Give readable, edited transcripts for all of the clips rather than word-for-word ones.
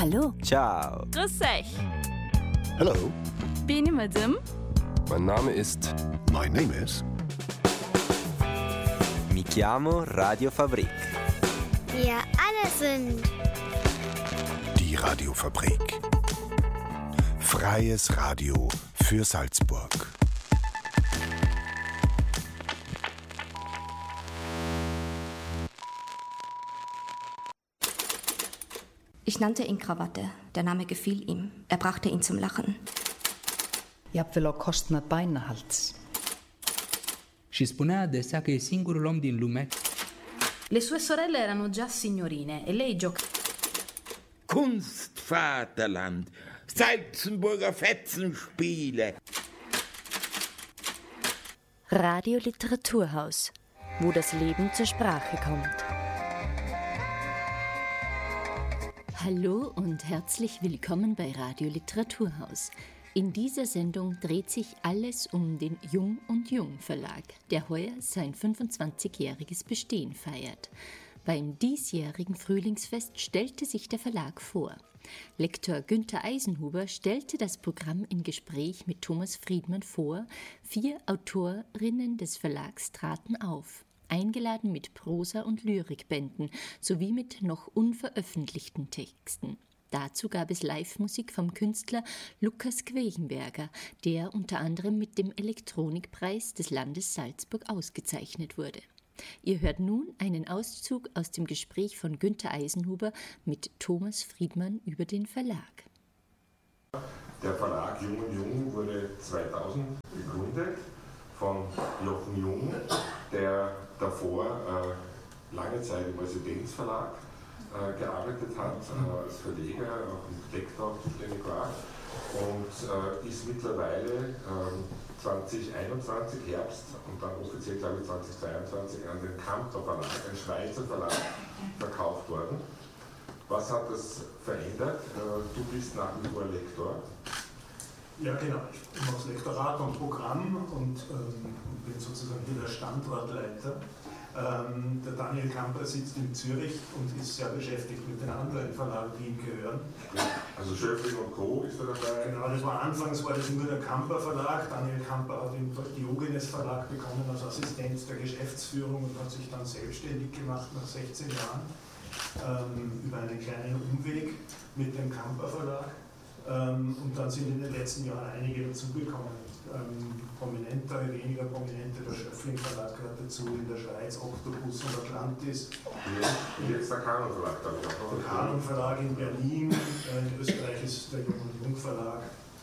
Hallo. Ciao. Grüß euch. Hello. Bin ich Madame? Mein Name ist... My name is... Mi chiamo Radiofabrik. Wir alle sind... Die Radiofabrik. Freies Radio für Salzburg. Ich nannte ihn Krawatte. Der Name gefiel ihm. Er brachte ihn zum Lachen. Jafnvel á kostnað bænahalds. Si spunea de sa che è singolo l'uomo di lume. Le sue sorelle erano già signorine e lei giocava. Kunstvaterland, Salzenburger Fetzenspiele. Radio Literaturhaus, wo das Leben zur Sprache kommt. Hallo und herzlich willkommen bei Radio Literaturhaus. In dieser Sendung dreht sich alles um den Jung und Jung Verlag, der heuer sein 25-jähriges Bestehen feiert. Beim diesjährigen Frühlingsfest stellte sich der Verlag vor. Lektor Günther Eisenhuber stellte das Programm in Gespräch mit Thomas Friedmann vor. 4 Autorinnen des Verlags traten auf, eingeladen mit Prosa- und Lyrikbänden sowie mit noch unveröffentlichten Texten. Dazu gab es Live-Musik vom Künstler Lukas Quechenberger, der unter anderem mit dem Elektronikpreis des Landes Salzburg ausgezeichnet wurde. Ihr hört nun einen Auszug aus dem Gespräch von Günther Eisenhuber mit Thomas Friedmann über den Verlag. Der Verlag Jung und Jung wurde 2000 gegründet von Jochen Jung, der davor lange Zeit im Residenzverlag gearbeitet hat, als Verleger, auch als Lektor zuständig war und ist mittlerweile 2021 Herbst und dann offiziell glaube ich 2022 an den Camper Verlag, ein Schweizer Verlag, verkauft worden. Was hat das verändert? Du bist nach wie vor Lektor. Ja genau, ich mache das Lektorat und Programm und bin sozusagen hier der Standortleiter. Der Daniel Kamper sitzt in Zürich und ist sehr beschäftigt mit den anderen Verlagen, die ihm gehören. Also Schöffling und Co. ist da dabei? Genau, anfangs war das nur der Kamper Verlag. Daniel Kamper hat im Diogenes Verlag begonnen als Assistent der Geschäftsführung und hat sich dann selbstständig gemacht nach 16 Jahren über einen kleinen Umweg mit dem Kamper Verlag. Und dann sind in den letzten Jahren einige dazugekommen. Prominenter, weniger prominente, der Schöffling Verlag gehört dazu in der Schweiz, Octopus und Atlantis. Und jetzt der Kanon Verlag, glaube ich auch. Der Kanon Verlag in Berlin, in Österreich ist der Jung und Jung Verlag.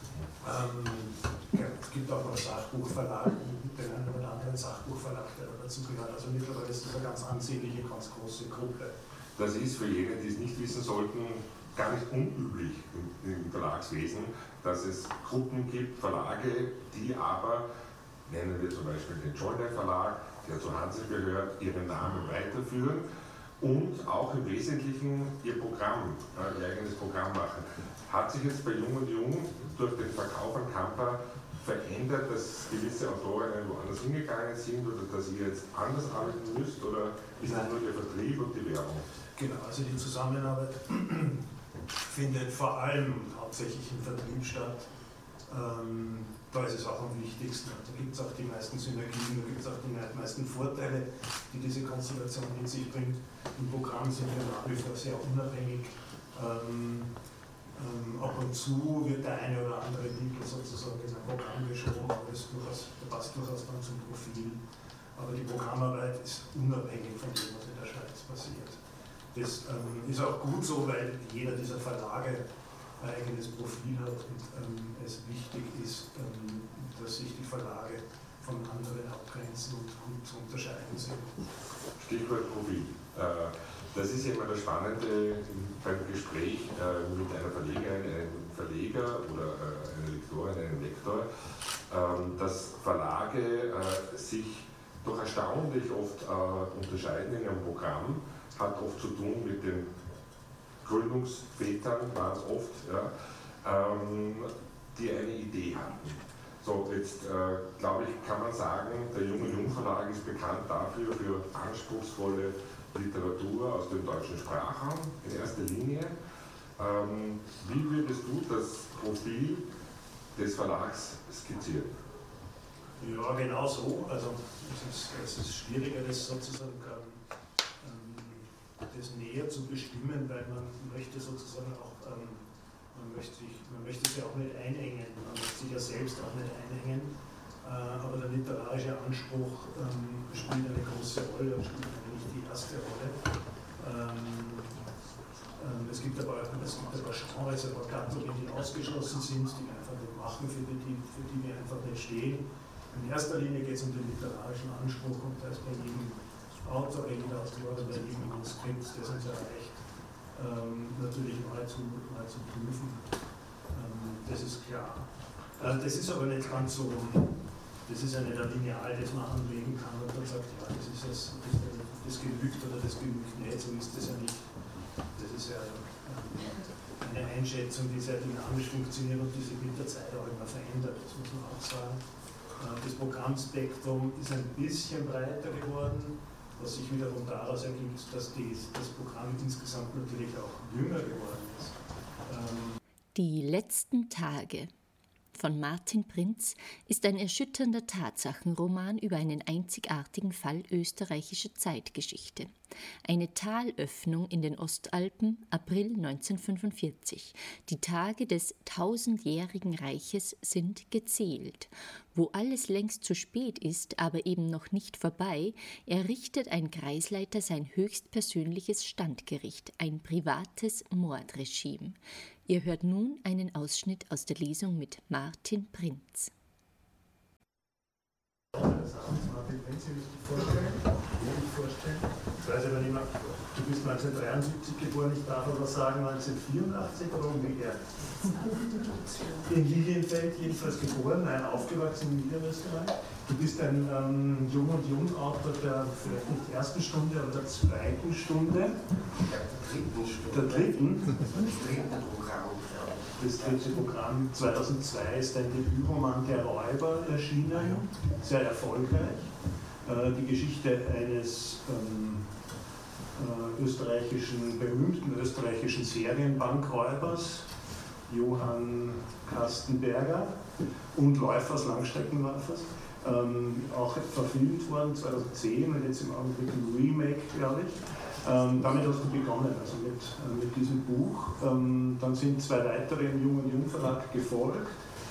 Es gibt auch noch Sachbuchverlag und den einen oder anderen Sachbuchverlag, der dazu gehört. Also mittlerweile ist das eine ganz ansehnliche, ganz große Gruppe. Das ist für jene, die es nicht wissen sollten, gar nicht unüblich im Verlagswesen, dass es Gruppen gibt, Verlage, die aber, nennen wir zum Beispiel den Jollner Verlag, der zu Hanse gehört, ihren Namen weiterführen und auch im Wesentlichen ihr Programm, ihr eigenes Programm machen. Hat sich jetzt bei Jung und Jung durch den Verkauf an Kamper verändert, dass gewisse Autorinnen woanders hingegangen sind oder dass ihr jetzt anders arbeiten müsst oder ist das nur der Vertrieb und die Werbung? Genau, also die Zusammenarbeit findet vor allem hauptsächlich im Vertrieb statt. Da ist es auch am wichtigsten. Da gibt es auch die meisten Synergien, da gibt es auch die meisten Vorteile, die diese Konstellation mit sich bringt. Im Programm sind wir nach wie vor sehr unabhängig. Ab und zu wird der eine oder andere Titel sozusagen in ein Programm geschoben, aber das passt durchaus dann zum Profil. Aber die Programmarbeit ist unabhängig von dem, was in der Schweiz passiert. Das ist auch gut so, weil jeder dieser Verlage ein eigenes Profil hat und es wichtig ist, dass sich die Verlage von anderen abgrenzen und gut zu unterscheiden sind. Stichwort Profil. Das ist ja immer das Spannende beim Gespräch mit einer Verlegerin, einem Verleger oder einer Lektorin, einem Lektor, dass Verlage sich doch erstaunlich oft unterscheiden in ihrem Programm. Hat oft zu tun mit den Gründungsvätern, waren es oft, ja, die eine Idee hatten. So, jetzt glaube ich, kann man sagen, der Jung und Jung Verlag ist bekannt dafür, für anspruchsvolle Literatur aus dem deutschen Sprachraum in erster Linie. Wie würdest du das Profil des Verlags skizzieren? Ja, genau so. Also es ist schwieriger, das sozusagen das näher zu bestimmen, weil man möchte sozusagen auch, man möchte sich auch nicht einengen, man möchte sich ja selbst auch nicht einengen, aber der literarische Anspruch spielt eine große Rolle und spielt eigentlich die erste Rolle. Es gibt aber Genres, ein paar Gattungen, die ausgeschlossen sind, die wir einfach nicht machen, für die wir einfach nicht stehen. In erster Linie geht es um den literarischen Anspruch und da ist bei jedem Autor, jeder Autor oder bei jedem Manuskript, das uns erreicht, natürlich neu zu prüfen. Das ist klar. Das ist aber nicht ganz so, das ist ja nicht ein Lineal, das man anlegen kann und dann sagt, ja, das genügt oder das genügt nicht, so ist das ja nicht. Das ist ja eine Einschätzung, die sehr dynamisch funktioniert und die sich mit der Zeit auch immer verändert, das muss man auch sagen. Das Programmspektrum ist ein bisschen breiter geworden, was sich wiederum daraus ergibt, dass das Programm insgesamt natürlich auch jünger geworden ist. Die letzten Tage von Martin Prinz ist ein erschütternder Tatsachenroman über einen einzigartigen Fall österreichischer Zeitgeschichte. Eine Talöffnung in den Ostalpen, April 1945. Die Tage des 1000-jährigen Reiches sind gezählt. Wo alles längst zu spät ist, aber eben noch nicht vorbei, errichtet ein Kreisleiter sein höchstpersönliches Standgericht, ein privates Mordregime. Ihr hört nun einen Ausschnitt aus der Lesung mit Martin Prinz. Martin Prinz, Sie müssen sich vorstellen. Ich weiß aber nicht mehr, du bist 1973 geboren, ich darf aber sagen 1984 oder umgekehrt. In Lilienfeld jedenfalls geboren, nein, aufgewachsen in Niederösterreich. Du bist ein Jung- und Jungautor der vielleicht nicht ersten Stunde, aber der zweiten Stunde. Der dritten Programm. Das dritte Programm 2002 ist dein Debütroman Der Räuber erschienen, sehr erfolgreich. Die Geschichte eines berühmten österreichischen Serienbankräubers, Johann Kastenberger, und Läufers, Langstreckenläufers. Auch verfilmt worden 2010 und jetzt im Augenblick ein Remake, glaube ich. Damit hast du begonnen, also mit diesem Buch. Dann sind zwei weitere im Jung und Jung Verlag gefolgt.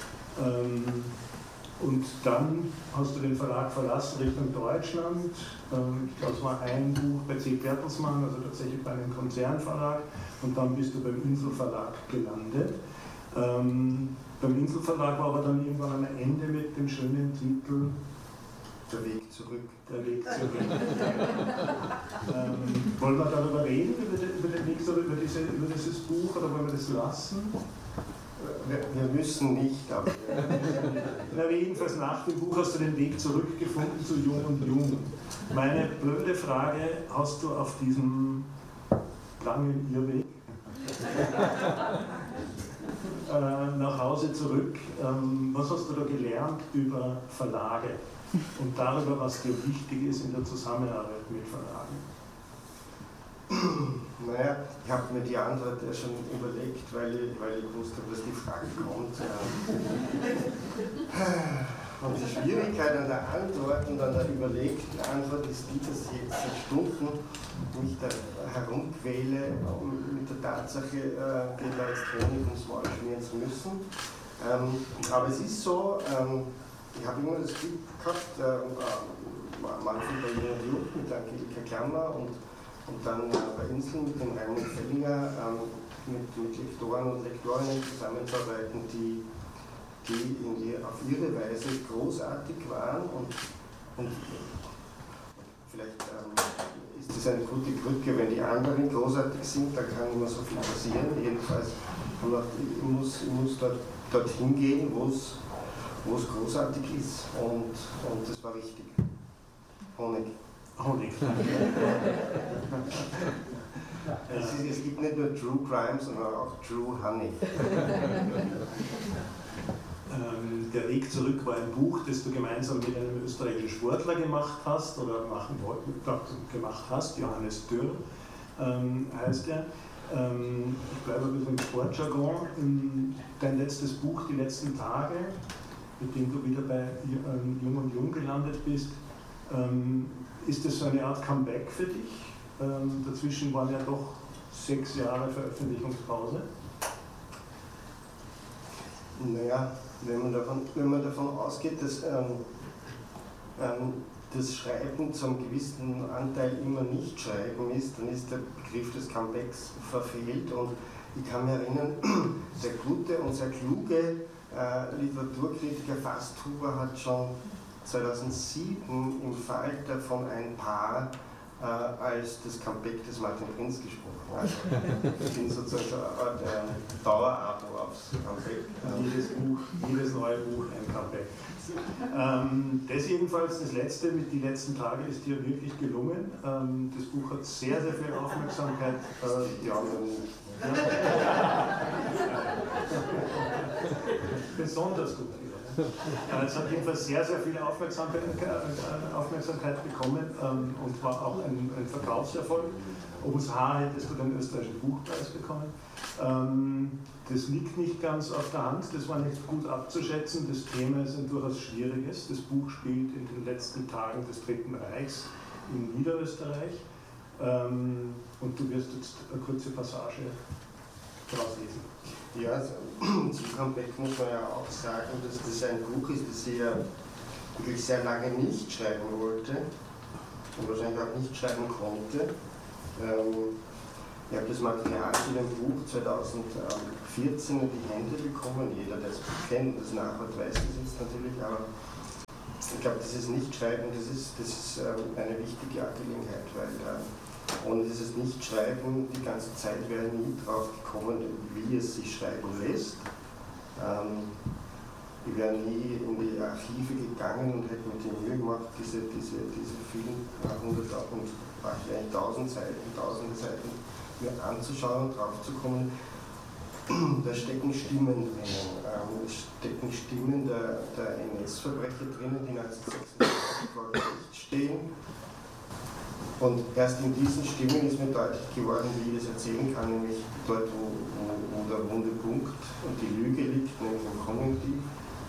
Und dann hast du den Verlag verlassen Richtung Deutschland. Ich glaube, es war ein Buch bei C. Bertelsmann, also tatsächlich bei einem Konzernverlag. Und dann bist du beim Inselverlag gelandet. Beim Inselverlag war aber dann irgendwann ein Ende mit dem schönen Titel Der Weg zurück. Der Weg zurück. Wollen wir darüber reden, über den Weg zurück, über dieses Buch, oder wollen wir das lassen? Wir müssen nicht, aber... Na, jedenfalls nach dem Buch hast du den Weg zurückgefunden zu Jung und Jung. Meine blöde Frage, hast du auf diesem langen Irrweg nach Hause zurück, was hast du da gelernt über Verlage und darüber, was dir wichtig ist in der Zusammenarbeit mit Verlagen? Naja, ich habe mir die Antwort ja schon überlegt, weil ich wusste, dass die Frage kommt. Und die Schwierigkeit an der Antwort und an der überlegten Antwort ist die, dass ich jetzt seit Stunden mich da herumquäle, mit der Tatsache, den da jetzt Honig ums Maul schmieren zu müssen. Aber es ist so, ich habe immer das Glück gehabt, am Anfang bei Jung und Jung mit Angelika Klammer und dann bei Inseln mit dem Raimund Fellinger mit Lektoren und Lektorinnen zusammenzuarbeiten, die auf ihre Weise großartig waren und vielleicht ist das eine gute Brücke, wenn die anderen großartig sind, da kann immer so viel passieren. Jedenfalls, ich muss dorthin gehen, wo es großartig ist und das war richtig. Honig. Es gibt nicht nur True Crime, sondern auch True Honey. Der Weg zurück war ein Buch, das du gemeinsam mit einem österreichischen Sportler gemacht hast, Johannes Dürr heißt er. Ich bleibe ein bisschen im Sportjargon. Dein letztes Buch, Die letzten Tage, mit dem du wieder bei Jung und Jung gelandet bist, ist das so eine Art Comeback für dich? Dazwischen waren ja doch 6 Jahre Veröffentlichungspause. Naja, wenn man davon ausgeht, dass das Schreiben zum gewissen Anteil immer nicht Schreiben ist, dann ist der Begriff des Comebacks verfehlt. Und ich kann mich erinnern, der gute und sehr kluge Literaturkritiker Fasthuber hat schon 2007 im Falter von ein Paar als das Comeback des Martin Prinz gesprochen. Also, ich bin sozusagen ein Dauerabo aufs Comeback. Jedes neue Buch ein Comeback. Das jedenfalls, das letzte mit Die letzten Tage ist dir wirklich gelungen. Das Buch hat sehr, sehr viel Aufmerksamkeit. Besonders gut. Es hat jedenfalls sehr, sehr viel Aufmerksamkeit bekommen und war auch ein Verkaufserfolg. Ums Haar hättest du den österreichischen Buchpreis bekommen. Das liegt nicht ganz auf der Hand, das war nicht gut abzuschätzen. Das Thema ist ein durchaus schwieriges. Das Buch spielt in den letzten Tagen des Dritten Reichs in Niederösterreich. Und du wirst jetzt eine kurze Passage daraus lesen. Ja, also, zum Comeback muss man ja auch sagen, dass das ein Buch ist, das ich ja wirklich sehr lange nicht schreiben wollte und wahrscheinlich auch nicht schreiben konnte. Ich habe das Material zu dem Buch 2014 in die Hände bekommen. Jeder, der es kennt und das nachhört, weiß das jetzt natürlich, aber ich glaube, das ist Nicht-Schreiben, das ist eine wichtige Angelegenheit, weil ohne dieses Nicht-Schreiben die ganze Zeit wäre nie drauf gekommen, wie es sich schreiben lässt. Ich wäre nie in die Archive gegangen und hätte mir die Mühe gemacht, diese vielen 100.000, wahrscheinlich 1000 Seiten, tausende Seiten mir anzuschauen und drauf zu kommen. Da stecken Stimmen drinnen. Es stecken Stimmen der NS-Verbrecher drinnen, die 1936 vor Gericht stehen. Und erst in diesen Stimmen ist mir deutlich geworden, wie ich das erzählen kann, nämlich dort, wo der wunde Punkt und die Lüge liegt, nämlich im Konjunktiv.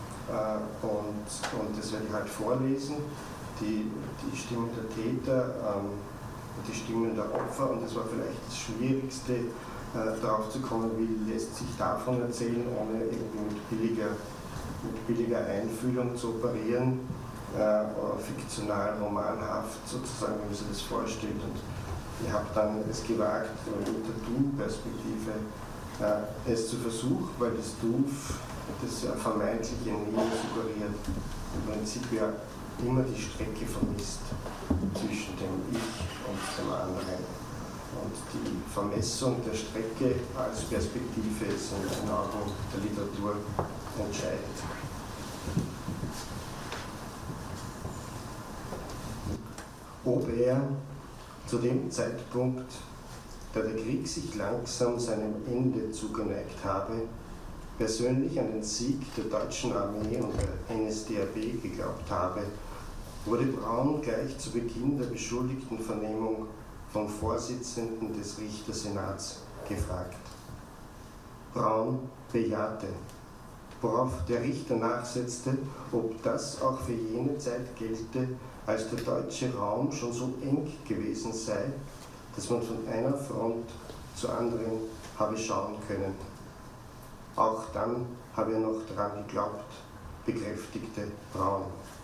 Und das werde ich halt vorlesen, die Stimmen der Täter, die Stimmen der Opfer, und das war vielleicht das Schwierigste, darauf zu kommen, wie lässt sich davon erzählen, ohne irgendwie mit billiger Einfühlung zu operieren. Fiktional, romanhaft sozusagen, wie man sich das vorstellt. Und ich habe dann es gewagt, mit der Du-Perspektive es zu versuchen, weil das Du das vermeintliche Nähe suggeriert. Im Prinzip ja immer die Strecke vermisst zwischen dem Ich und dem anderen. Und die Vermessung der Strecke als Perspektive ist in den Augen der Literatur entscheidend. Ob er zu dem Zeitpunkt, da der Krieg sich langsam seinem Ende zugeneigt habe, persönlich an den Sieg der deutschen Armee und der NSDAP geglaubt habe, wurde Braun gleich zu Beginn der Beschuldigtenvernehmung vom Vorsitzenden des Richtersenats gefragt. Braun bejahte, worauf der Richter nachsetzte, ob das auch für jene Zeit gelte, als der deutsche Raum schon so eng gewesen sei, dass man von einer Front zur anderen habe schauen können. Auch dann habe er noch daran geglaubt, bekräftigte Braun.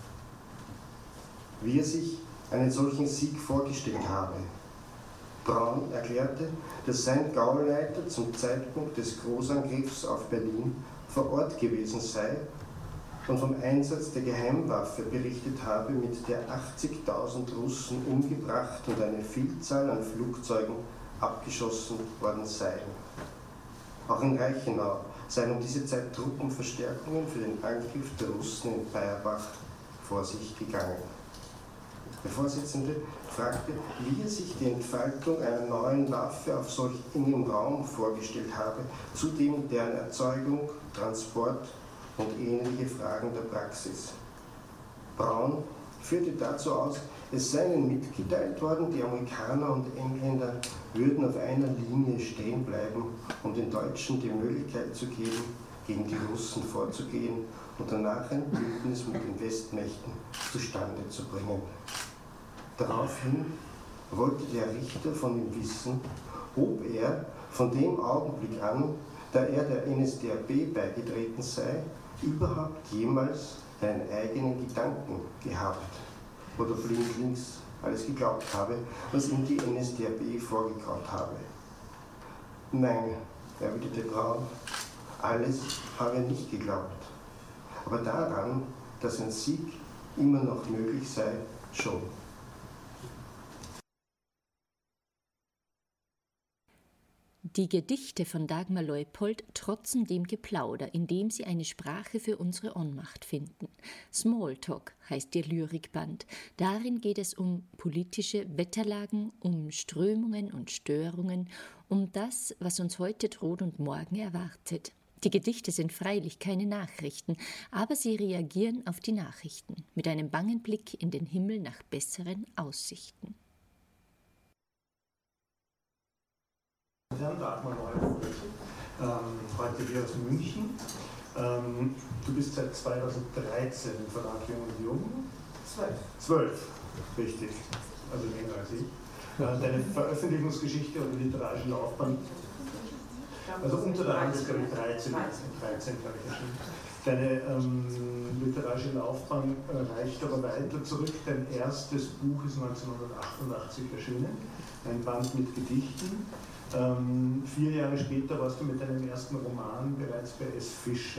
Wie er sich einen solchen Sieg vorgestellt habe. Braun erklärte, dass sein Gauleiter zum Zeitpunkt des Großangriffs auf Berlin vor Ort gewesen sei und vom Einsatz der Geheimwaffe berichtet habe, mit der 80.000 Russen umgebracht und eine Vielzahl an Flugzeugen abgeschossen worden seien. Auch in Reichenau seien um diese Zeit Truppenverstärkungen für den Angriff der Russen in Bayerbach vor sich gegangen. Der Vorsitzende fragte, wie er sich die Entfaltung einer neuen Waffe auf solch engem Raum vorgestellt habe, zudem deren Erzeugung, Transport und ähnliche Fragen der Praxis. Braun führte dazu aus, Es sei ihnen mitgeteilt worden, die Amerikaner und Engländer würden auf einer Linie stehen bleiben, um den Deutschen die Möglichkeit zu geben, gegen die Russen vorzugehen und danach ein Bündnis mit den Westmächten zustande zu bringen. Daraufhin wollte der Richter von ihm wissen, ob er von dem Augenblick an, da er der NSDAP beigetreten sei, überhaupt jemals einen eigenen Gedanken gehabt oder blindlings alles geglaubt habe, was ihm die NSDAP vorgekaut habe. Nein, erwiderte Braun, alles habe er nicht geglaubt, aber daran, dass ein Sieg immer noch möglich sei, schon. Die Gedichte von Dagmar Leupold trotzen dem Geplauder, indem sie eine Sprache für unsere Ohnmacht finden. Smalltalk heißt ihr Lyrikband. Darin geht es um politische Wetterlagen, um Strömungen und Störungen, um das, was uns heute droht und morgen erwartet. Die Gedichte sind freilich keine Nachrichten, aber sie reagieren auf die Nachrichten mit einem bangen Blick in den Himmel nach besseren Aussichten. Dagmar Leupold, heute hier aus München. Du bist seit 2013 im Verlag Jung und Jung. 12, richtig, also länger als ich. Deine Veröffentlichungsgeschichte oder literarische Laufbahn, also unter der Hand ist, glaube ich, 13 glaube ich, erschienen. Deine literarische Laufbahn reicht aber weiter zurück. Dein erstes Buch ist 1988 erschienen, ein Band mit Gedichten. 4 Jahre später warst du mit deinem ersten Roman bereits bei S. Fischer.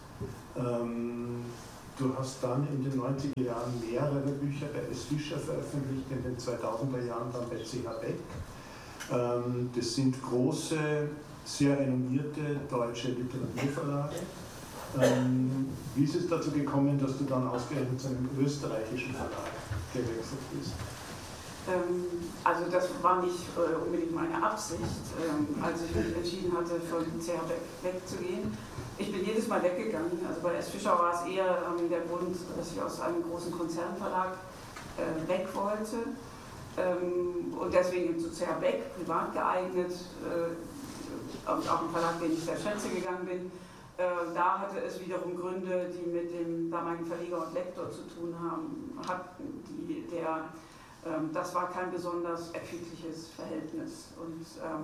Du hast dann in den 90er Jahren mehrere Bücher bei S. Fischer veröffentlicht, in den 2000er Jahren dann bei C.H. Beck. Das sind große, sehr renommierte deutsche Literaturverlage. Wie ist es dazu gekommen, dass du dann ausgerechnet zu einem österreichischen Verlag gewechselt bist? Also das war nicht unbedingt meine Absicht, als ich mich entschieden hatte, von CH Beck wegzugehen. Ich bin jedes Mal weggegangen. Also bei S. Fischer war es eher der Grund, dass ich aus einem großen Konzernverlag weg wollte und deswegen zu CH Beck, privat geeignet, auch ein Verlag, den ich sehr schätze, gegangen bin. Da hatte es wiederum Gründe, die mit dem damaligen Verleger und Lektor zu tun hatten, das war kein besonders erquickliches Verhältnis. Und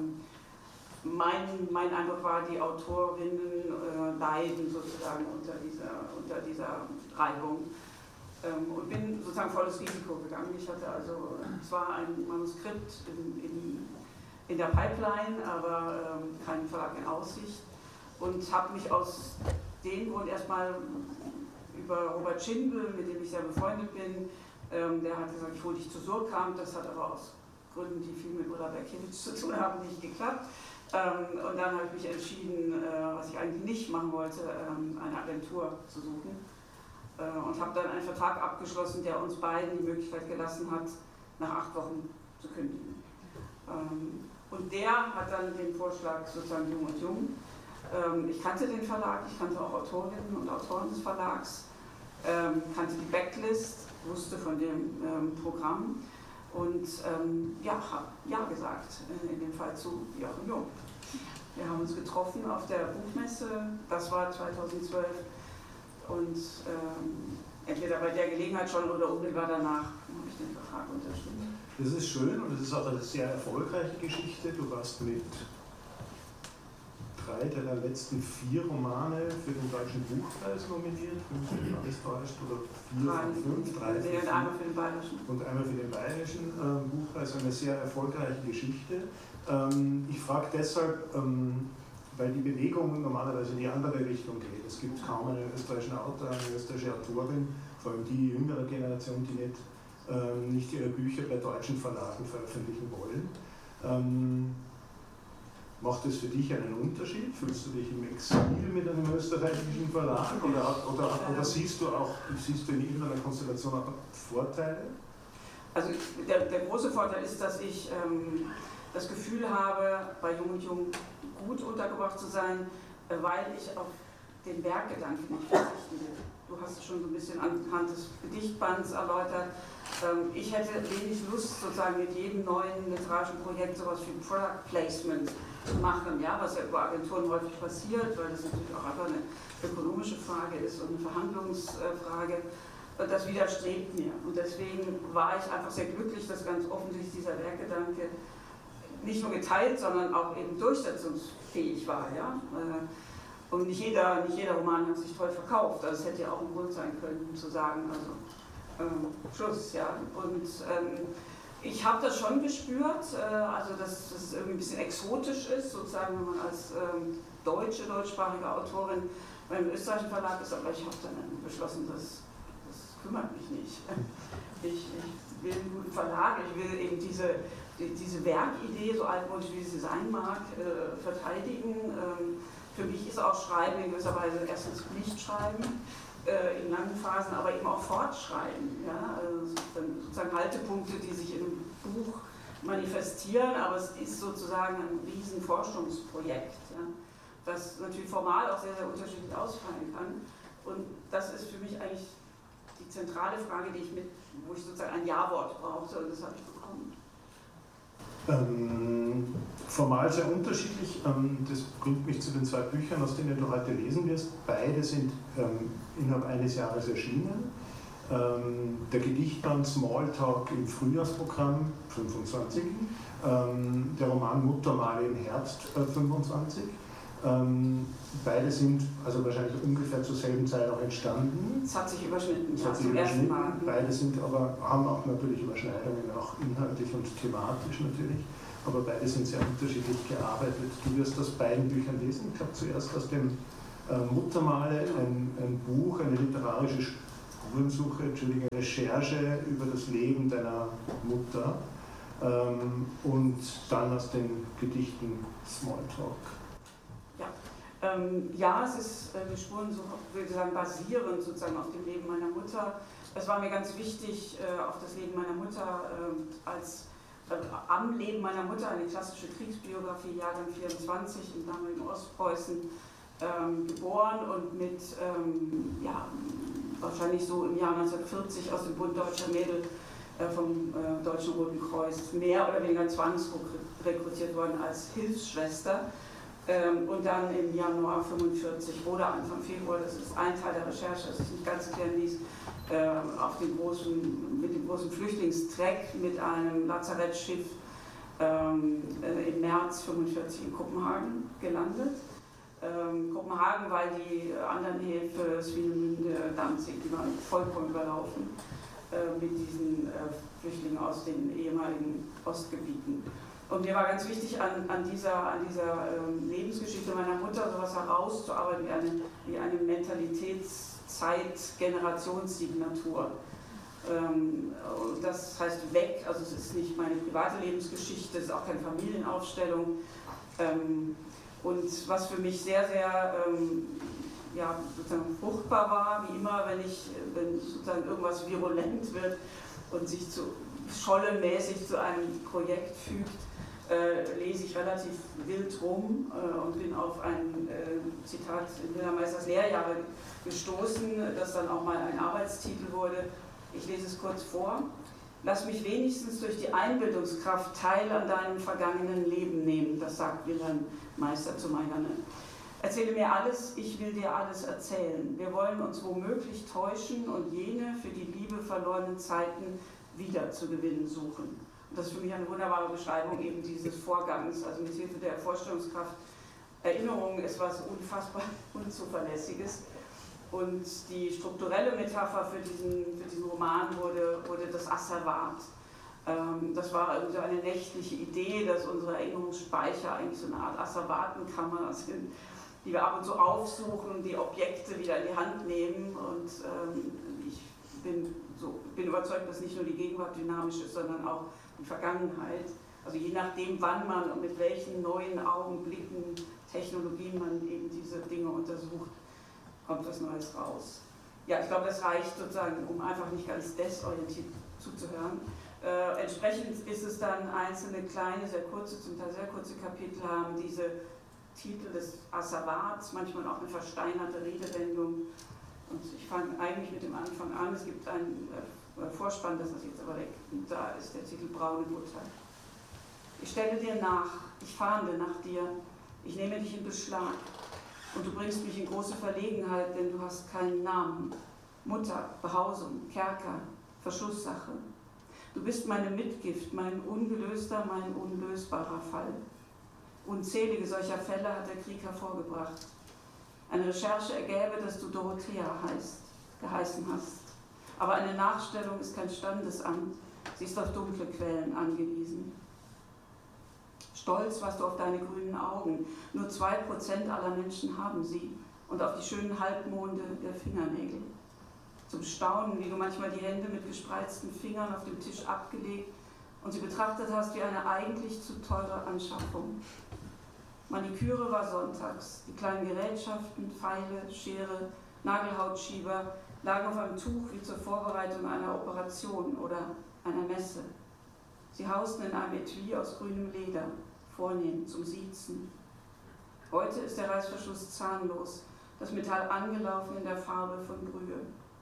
mein Eindruck war, die Autorinnen leiden sozusagen unter dieser Reibung. Und bin sozusagen volles Risiko gegangen. Ich hatte also zwar ein Manuskript in der Pipeline, aber keinen Verlag in Aussicht. Und habe mich aus dem Grund erstmal über Robert Schindel, mit dem ich sehr befreundet bin, der hat gesagt, ich hole dich zu Surkamp, das hat aber aus Gründen, die viel mit Ulla Berkiewicz zu tun haben, nicht geklappt. Und dann habe ich mich entschieden, was ich eigentlich nicht machen wollte, eine Agentur zu suchen. Und habe dann einen Vertrag abgeschlossen, der uns beiden die Möglichkeit gelassen hat, nach 8 Wochen zu kündigen. Und der hat dann den Vorschlag sozusagen Jung und Jung. Ich kannte den Verlag, ich kannte auch Autorinnen und Autoren des Verlags, kannte die Backlist, wusste von dem Programm und habe Ja gesagt, in dem Fall zu Jochen Jung. Wir haben uns getroffen auf der Buchmesse, das war 2012 und entweder bei der Gelegenheit schon oder unmittelbar danach habe ich den Vertrag unterschrieben. Das ist schön und es ist auch eine sehr erfolgreiche Geschichte. Du warst mit 3 deiner letzten 4 Romane für den Deutschen Buchpreis nominiert, wenn mich alles täuscht, oder 4 von 5, 3 von 5. Und einmal für den Bayerischen. Und einmal für den Bayerischen Buchpreis, eine sehr erfolgreiche Geschichte. Ich frage deshalb, weil die Bewegung normalerweise in die andere Richtung geht. Es gibt kaum einen österreichischen Autor, eine österreichische Autorin, vor allem die jüngere Generation, die nicht ihre Bücher bei deutschen Verlagen veröffentlichen wollen. Macht es für dich einen Unterschied? Fühlst du dich im Exil mit einem österreichischen Verlag oder siehst du in irgendeiner Konstellation auch Vorteile? Also der große Vorteil ist, dass ich das Gefühl habe, bei Jung und Jung gut untergebracht zu sein, weil ich auf den Werkgedanken nicht verzichten will. Du hast es schon so ein bisschen anhand des Gedichtbands erläutert. Ich hätte wenig Lust, sozusagen mit jedem neuen literarischen Projekt sowas wie Product Placement zu machen, ja, was ja über Agenturen häufig passiert, weil das natürlich auch einfach eine ökonomische Frage ist und eine Verhandlungsfrage. Das widerstrebt mir. Und deswegen war ich einfach sehr glücklich, dass ganz offensichtlich dieser Werkgedanke nicht nur geteilt, sondern auch eben durchsetzungsfähig war. Ja? Und nicht jeder Roman hat sich toll verkauft. Also es hätte ja auch ein Grund sein können, zu sagen, also Schluss. Ja? Und ich habe das schon gespürt, also dass es irgendwie ein bisschen exotisch ist, sozusagen, wenn man als deutschsprachige Autorin beim österreichischen Verlag ist, aber ich habe dann beschlossen, das kümmert mich nicht. Ich will einen guten Verlag, ich will eben diese Werkidee, so altmodisch wie sie sein mag, verteidigen. Für mich ist auch Schreiben in gewisser Weise erstens nicht Schreiben in langen Phasen, aber eben auch Fortschreiben. Ja? Also sozusagen Haltepunkte, die sich in einem Buch manifestieren, aber es ist sozusagen ein riesen Forschungsprojekt, ja? Das natürlich formal auch sehr, sehr unterschiedlich ausfallen kann. Und das ist für mich eigentlich die zentrale Frage, wo ich sozusagen ein Ja-Wort brauchte, und das habe ich bekommen. Formal sehr unterschiedlich. Das bringt mich zu den 2 Büchern, aus denen du heute lesen wirst. Beide sind innerhalb eines Jahres erschienen. Der Gedichtband Smalltalk im Frühjahrsprogramm 25, der Roman Muttermale im Herbst 25. Beide sind also wahrscheinlich ungefähr zur selben Zeit auch entstanden. Es hat sich überschnitten, zum ersten Mal. Beide haben auch natürlich Überschneidungen, auch inhaltlich und thematisch natürlich, aber beide sind sehr unterschiedlich gearbeitet. Du wirst aus beiden Büchern lesen. Ich habe zuerst aus dem Muttermale ein Buch, eine literarische Spurensuche, eine Recherche über das Leben deiner Mutter, und dann aus den Gedichten Smalltalk. Ja, es ist eine Spurensuche, würde ich sagen, basierend sozusagen auf dem Leben meiner Mutter. Es war mir ganz wichtig, auf das Leben meiner Mutter am Leben meiner Mutter, eine klassische Kriegsbiografie, Jahrgang 24 im damaligen Ostpreußen, geboren und mit, wahrscheinlich so im Jahr 1940 aus dem Bund Deutscher Mädel vom Deutschen Roten Kreuz mehr oder weniger zwangsrekrutiert worden als Hilfsschwester. Und dann im Januar 45 oder Anfang Februar, das ist ein Teil der Recherche, das ich nicht ganz klären ließ, mit dem großen Flüchtlingstreck mit einem Lazarettschiff im März 45 in Kopenhagen gelandet. Kopenhagen, weil die anderen Häfen, Swinemünde, Danzig, die waren vollkommen überlaufen mit diesen Flüchtlingen aus den ehemaligen Ostgebieten. Und mir war ganz wichtig, an dieser Lebensgeschichte meiner Mutter sowas herauszuarbeiten wie eine Mentalitätszeit-Generationssignatur. Das heißt weg, also es ist nicht meine private Lebensgeschichte, es ist auch keine Familienaufstellung. Und was für mich sehr, sehr sozusagen fruchtbar war, wie immer, wenn sozusagen irgendwas virulent wird und sich schollenmäßig zu einem Projekt fügt, lese ich relativ wild rum und bin auf ein Zitat in Wilhelm Meisters Lehrjahre gestoßen, das dann auch mal ein Arbeitstitel wurde. Ich lese es kurz vor. Lass mich wenigstens durch die Einbildungskraft teil an deinem vergangenen Leben nehmen, das sagt Wilhelm Meister zu Meinerne. Erzähle mir alles, ich will dir alles erzählen. Wir wollen uns womöglich täuschen und jene für die Liebe verlorenen Zeiten wiederzugewinnen suchen. Und das ist für mich eine wunderbare Beschreibung eben dieses Vorgangs, also mit Hilfe der Vorstellungskraft. Erinnerung ist was unfassbar Unzuverlässiges. Und die strukturelle Metapher für diesen Roman wurde das Asservat. Das war also eine nächtliche Idee, dass unsere Erinnerungsspeicher eigentlich so eine Art Asservatenkammer sind, die wir ab und zu aufsuchen, die Objekte wieder in die Hand nehmen. Und ich bin überzeugt, dass nicht nur die Gegenwart dynamisch ist, sondern auch die Vergangenheit. Also je nachdem, wann man und mit welchen neuen Augenblicken, Technologien man eben diese Dinge untersucht, kommt was Neues raus. Ja, ich glaube, das reicht sozusagen, um einfach nicht ganz desorientiert zuzuhören. Entsprechend ist es dann einzelne kleine, sehr kurze, zum Teil sehr kurze Kapitel haben diese Titel des Asservats, manchmal auch eine versteinerte Redewendung. Und ich fange eigentlich mit dem Anfang an. Es gibt ein Vorspann, das ist jetzt aber weg. Und da ist der Titel Braune Butter. Ich stelle dir nach, ich fahnde nach dir, ich nehme dich in Beschlag und du bringst mich in große Verlegenheit, denn du hast keinen Namen. Mutter, Behausung, Kerker, Verschlusssache. Du bist meine Mitgift, mein ungelöster, mein unlösbarer Fall. Unzählige solcher Fälle hat der Krieg hervorgebracht. Eine Recherche ergäbe, dass du Dorothea geheißen hast. Aber eine Nachstellung ist kein Standesamt, sie ist auf dunkle Quellen angewiesen. Stolz warst du auf deine grünen Augen, nur 2% aller Menschen haben sie, und auf die schönen Halbmonde der Fingernägel. Zum Staunen, wie du manchmal die Hände mit gespreizten Fingern auf dem Tisch abgelegt und sie betrachtet hast wie eine eigentlich zu teure Anschaffung. Maniküre war sonntags, die kleinen Gerätschaften, Feile, Schere, Nagelhautschieber lagen auf einem Tuch wie zur Vorbereitung einer Operation oder einer Messe. Sie hausten in einem Etui aus grünem Leder, vornehm zum Siezen. Heute ist der Reißverschluss zahnlos, das Metall angelaufen in der Farbe von Brühe.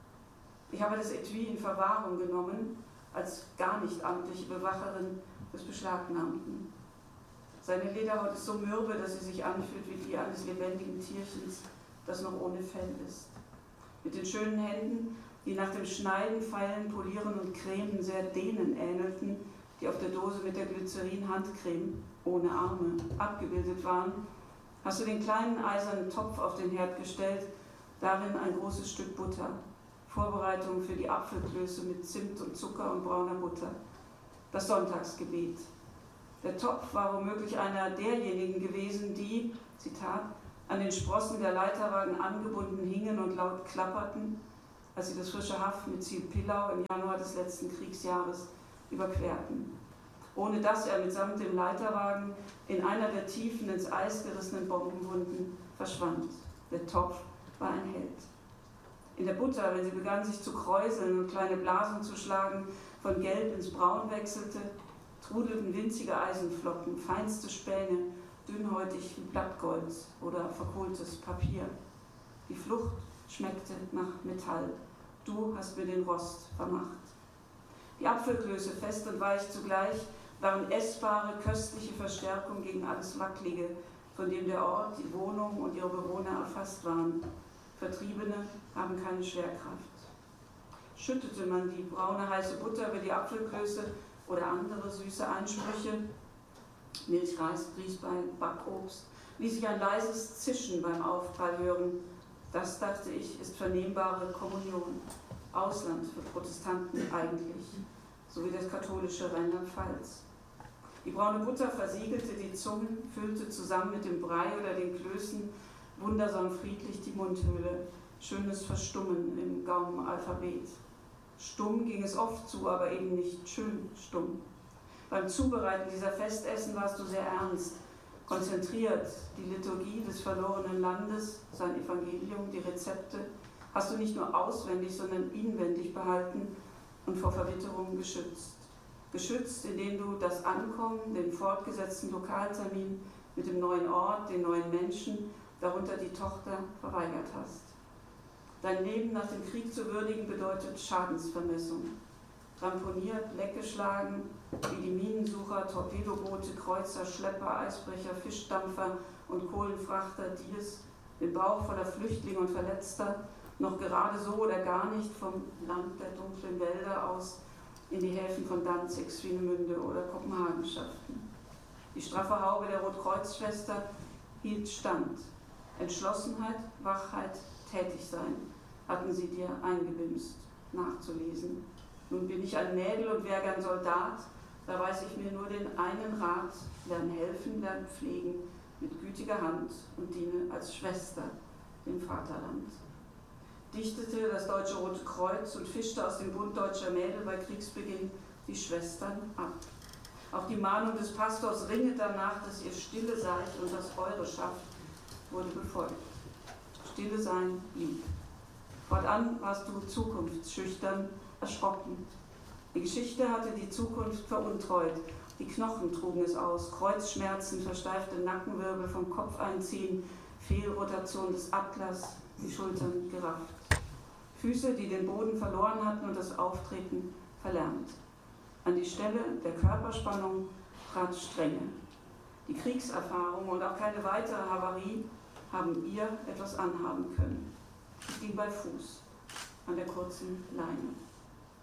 Ich habe das Etui in Verwahrung genommen, als gar nicht amtliche Bewacherin des Beschlagnahmten. Seine Lederhaut ist so mürbe, dass sie sich anfühlt wie die eines lebendigen Tierchens, das noch ohne Fell ist. Mit den schönen Händen, die nach dem Schneiden, Feilen, Polieren und Cremen sehr denen ähnelten, die auf der Dose mit der Glycerin-Handcreme ohne Arme abgebildet waren, hast du den kleinen eisernen Topf auf den Herd gestellt, darin ein großes Stück Butter, Vorbereitung für die Apfelklöße mit Zimt und Zucker und brauner Butter, das Sonntagsgebet. Der Topf war womöglich einer derjenigen gewesen, die, Zitat, an den Sprossen der Leiterwagen angebunden hingen und laut klapperten, als sie das frische Haff mit Ziel-Pillau im Januar des letzten Kriegsjahres überquerten. Ohne dass er mitsamt dem Leiterwagen in einer der Tiefen ins Eis gerissenen Bombenwunden verschwand. Der Topf war ein Held. In der Butter, wenn sie begann sich zu kräuseln und kleine Blasen zu schlagen, von Gelb ins Braun wechselte, trudelten winzige Eisenflocken, feinste Späne, dünnhäutig wie Blattgold oder verkohltes Papier. Die Flucht schmeckte nach Metall. Du hast mir den Rost vermacht. Die Apfelklöße, fest und weich zugleich, waren essbare, köstliche Verstärkung gegen alles Wackelige, von dem der Ort, die Wohnung und ihre Bewohner erfasst waren. Vertriebene haben keine Schwerkraft. Schüttete man die braune, heiße Butter über die Apfelklöße oder andere süße Einsprüche, Milchreis, Grießbein, Backobst, ließ sich ein leises Zischen beim Aufprall hören. Das, dachte ich, ist vernehmbare Kommunion. Ausland für Protestanten eigentlich, so wie das katholische Rheinland-Pfalz. Die braune Butter versiegelte die Zungen, füllte zusammen mit dem Brei oder den Klößen wundersam friedlich die Mundhöhle, schönes Verstummen im Gaumenalphabet. Stumm ging es oft zu, aber eben nicht schön stumm. Beim Zubereiten dieser Festessen warst du sehr ernst, konzentriert, die Liturgie des verlorenen Landes, sein Evangelium, die Rezepte, hast du nicht nur auswendig, sondern inwendig behalten und vor Verwitterung geschützt. Geschützt, indem du das Ankommen, den fortgesetzten Lokaltermin mit dem neuen Ort, den neuen Menschen, darunter die Tochter, verweigert hast. Dein Leben nach dem Krieg zu würdigen bedeutet Schadensvermessung. Ramponiert, leckgeschlagen, wie die Minensucher, Torpedoboote, Kreuzer, Schlepper, Eisbrecher, Fischdampfer und Kohlenfrachter, die es, den Bauch voller Flüchtlinge und Verletzter, noch gerade so oder gar nicht vom Land der dunklen Wälder aus in die Häfen von Danzig, Swinemünde oder Kopenhagen schafften. Die straffe Haube der Rotkreuzschwester hielt stand. Entschlossenheit, Wachheit, Tätigsein hatten sie dir eingebimst, nachzulesen. Nun bin ich ein Mädel und wäre gern Soldat, da weiß ich mir nur den einen Rat, lern helfen, lern pflegen, mit gütiger Hand und diene als Schwester dem Vaterland. Dichtete das Deutsche Rote Kreuz und fischte aus dem Bund deutscher Mädel bei Kriegsbeginn die Schwestern ab. Auch die Mahnung des Pastors ringet danach, dass ihr stille seid und das eure schafft, wurde befolgt. Stille sein blieb. Fortan warst du zukunftsschüchtern, erschrocken. Die Geschichte hatte die Zukunft veruntreut. Die Knochen trugen es aus, Kreuzschmerzen, versteifte Nackenwirbel vom Kopf einziehen, Fehlrotation des Atlas, die Schultern gerafft. Füße, die den Boden verloren hatten und das Auftreten verlernt. An die Stelle der Körperspannung trat Strenge. Die Kriegserfahrung und auch keine weitere Havarie haben ihr etwas anhaben können. Sie ging bei Fuß, an der kurzen Leine.